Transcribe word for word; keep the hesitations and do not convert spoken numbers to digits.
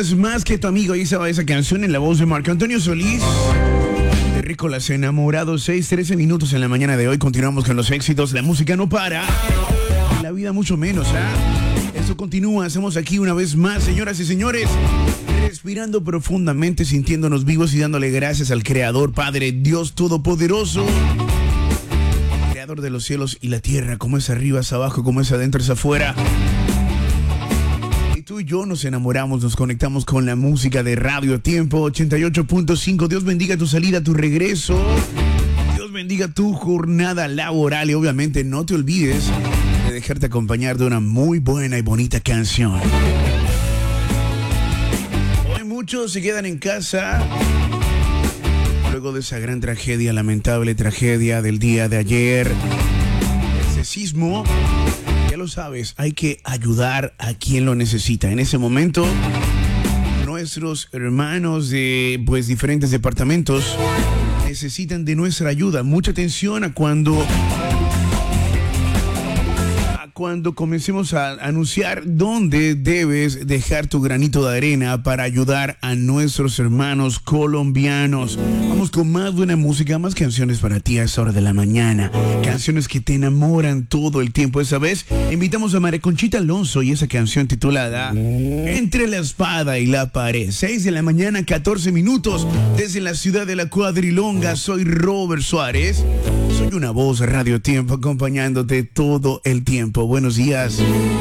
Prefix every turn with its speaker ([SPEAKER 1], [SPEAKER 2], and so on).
[SPEAKER 1] suenas más que tu amigo. Ahí estaba esa canción en la voz de Marco Antonio Solís. Terrícolas enamorados, seis, trece minutos en la mañana de hoy. Continuamos con los éxitos. La música no para. La vida mucho menos, ¿ah? ¿eh? Esto continúa. Estamos aquí una vez más, señoras y señores. Respirando profundamente, sintiéndonos vivos y dándole gracias al Creador, Padre, Dios Todopoderoso. Creador de los cielos y la tierra. Como es arriba, es abajo, como es adentro, es afuera. Tú y yo nos enamoramos, nos conectamos con la música de Radio Tiempo ochenta y ocho punto cinco. Dios bendiga tu salida, tu regreso. Dios bendiga tu jornada laboral. Y obviamente no te olvides de dejarte acompañar de una muy buena y bonita canción. Hoy muchos se quedan en casa luego de esa gran tragedia, lamentable tragedia del día de ayer. Ese sismo. Ya lo sabes, hay que ayudar a quien lo necesita. En ese momento, nuestros hermanos de pues diferentes departamentos necesitan de nuestra ayuda. Mucha atención a cuando a cuando comencemos a anunciar dónde debes dejar tu granito de arena para ayudar a nuestros hermanos colombianos. Vamos con más buena música, más canciones para ti a esa hora de la mañana. Canciones que te enamoran todo el tiempo. Esa vez invitamos a María Conchita Alonso y esa canción titulada Entre la espada y la pared. seis de la mañana, catorce minutos desde la ciudad de la Cuadrilonga. Soy Robert Suárez. Soy una voz Radio Tiempo acompañándote todo el tiempo. Buenos días.